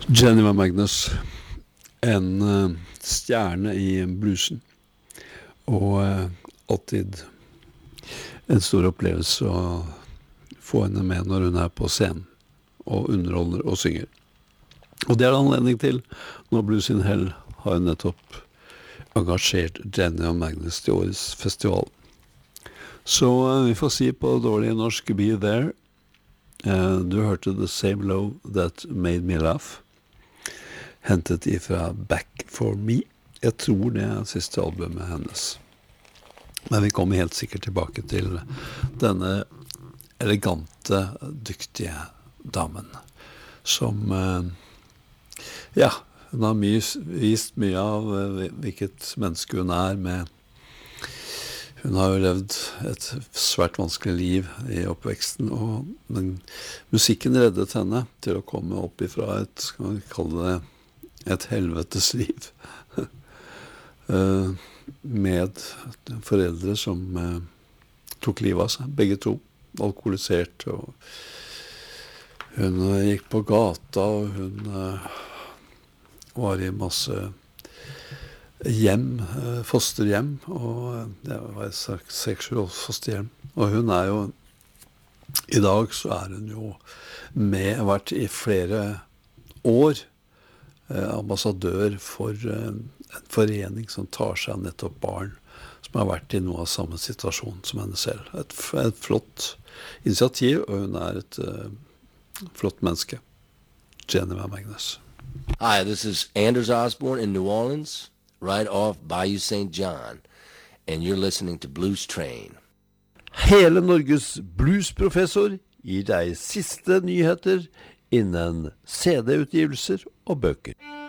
Jennifer Magnus, en stjerne i bluesen, og alltid en stor opplevelse å få henne med når hun er på scenen, og underholder og synger. Og det er anledning til, når Blues in Hell har nettopp engasjert Jennifer Magnus til årets festival. Så vi får si på dårlig norsk Be There. Du hørte The Same Love That Made Me Laugh, hentet ifra Back For Me. Jeg tror det er siste albumet hennes. Men vi kommer helt sikkert tilbake til denne elegante, dyktige damen, som, ja, hun har vist mye av hvilket menneske hun er med. Hun har jo levd et svært vanskelig liv i oppveksten, men musikken reddet henne til å komme opp ifra et, skal vi kalle det, et helvetes liv. Med foreldre som tok livet av seg, begge to, alkoholisert, og hun gikk på gata, og hun var i masse hjem, fosterhjem, og det var et slags seksuell fosterhjem. Og hun er jo, i dag så er hun jo vært i flere år ambassadør for en forening som tar seg av nettopp barn som har vært i noe av samme situasjon som henne selv. Et flott initiativ, og hun er et flott menneske. Jennifer Magnus. Hi, this is Anders Osborne in New Orleans, right off Bayou St. John, and you're listening to Blues Train. Hele Norges bluesprofessor gir deg siste nyheter innen CD-utgivelser og bøker.